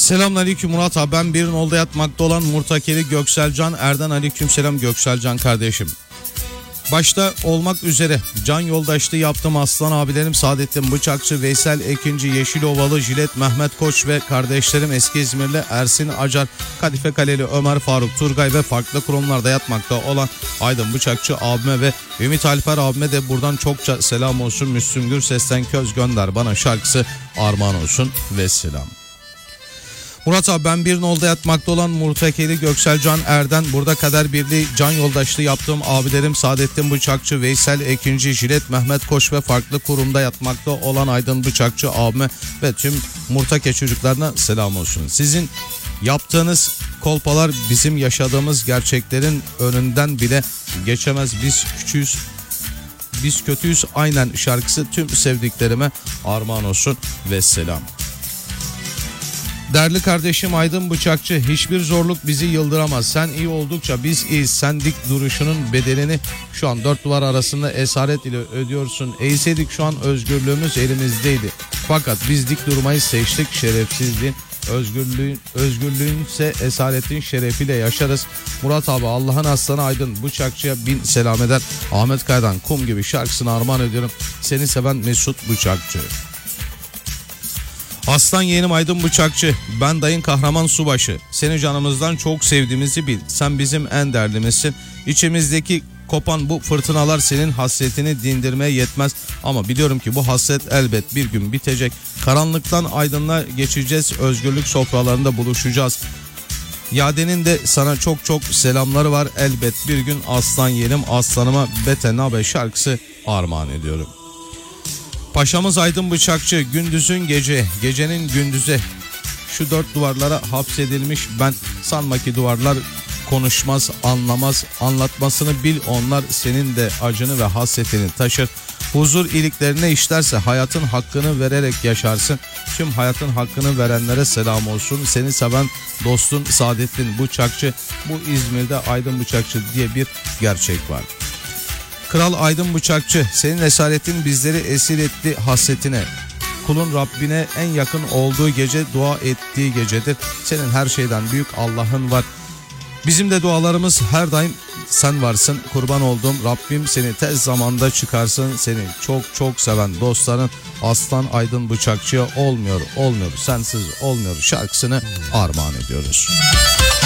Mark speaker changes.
Speaker 1: Selamünaleyküm Murat abi, ben bir nolda yatmakta olan Murtakeli Gökselcan Erden. Aleykümselam Gökselcan kardeşim. Başta olmak üzere can yoldaşlığı yaptığım aslan abilerim Saadettin Bıçakçı, Veysel Ekinci, Yeşilovalı, Jilet, Mehmet Koç ve kardeşlerim Eski İzmirli Ersin Acar, Kadife Kaleli Ömer Faruk Turgay ve farklı kurumlarda yatmakta olan Aydın Bıçakçı abime ve Ümit Alper abime de buradan çokça selam olsun. Müslüm Gürses'ten Köz Gönder Bana şarkısı armağan olsun ve selam. Murat abi, ben bir nolda yatmakta olan Murtakeli Gökselcan Erden. Burada kader birliği can yoldaşlığı yaptığım abilerim Saadettin Bıçakçı, Veysel Ekinci, Jilet, Mehmet Koç ve farklı kurumda yatmakta olan Aydın Bıçakçı abime ve tüm Murtake çocuklarına selam olsun. Sizin yaptığınız kolpalar bizim yaşadığımız gerçeklerin önünden bile geçemez. Biz küçüğüz, biz kötüyüz aynen şarkısı tüm sevdiklerime armağan olsun ve selam. Değerli kardeşim Aydın Bıçakçı, hiçbir zorluk bizi yıldıramaz. Sen iyi oldukça biz iyiyiz. Sen dik duruşunun bedelini şu an dört duvar arasında esaret ile ödüyorsun. Eğseydik şu an özgürlüğümüz elimizdeydi. Fakat biz dik durmayı seçtik. Şerefsizliğin, özgürlüğünse esaretin şerefiyle yaşarız. Murat abi, Allah'ın aslanı Aydın Bıçakçı'ya bin selam eder. Ahmet Kaya'dan Kum gibi şarkısını armağan ediyorum. Seni seven Mesut Bıçakçı. Aslan yeğenim Aydın Bıçakçı, ben dayın kahraman subaşı. Seni canımızdan çok sevdiğimizi bil. Sen bizim en değerlimizsin. İçimizdeki kopan bu fırtınalar senin hasretini dindirmeye yetmez. Ama biliyorum ki bu hasret elbet bir gün bitecek. Karanlıktan aydınlığa geçeceğiz. Özgürlük sofralarında buluşacağız. Yadenin de sana çok çok selamları var. Elbet bir gün aslan yeğenim, aslanıma Betenabe şarkısı armağan ediyorum. Paşamız Aydın Bıçakçı, gündüzün gece, gecenin gündüze. Şu dört duvarlara hapsedilmiş ben, sanma ki duvarlar konuşmaz, anlamaz. Anlatmasını bil, onlar senin de acını ve hasretini taşır. Huzur iyiliklerine işlerse hayatın hakkını vererek yaşarsın. Tüm hayatın hakkını verenlere selam olsun. Seni seven dostun Saadettin Bıçakçı. Bu İzmir'de Aydın Bıçakçı diye bir gerçek var. Kral Aydın Bıçakçı, senin esaretin bizleri esir etti hasretine. Kulun Rabbine en yakın olduğu gece dua ettiği gecedir. Senin her şeyden büyük Allah'ın var. Bizim de dualarımız her daim sen varsın. Kurban olduğum Rabbim seni tez zamanda çıkarsın. Seni çok çok seven dostların Aslan Aydın Bıçakçı'ya olmuyor sensiz olmuyor şarkısını armağan ediyoruz.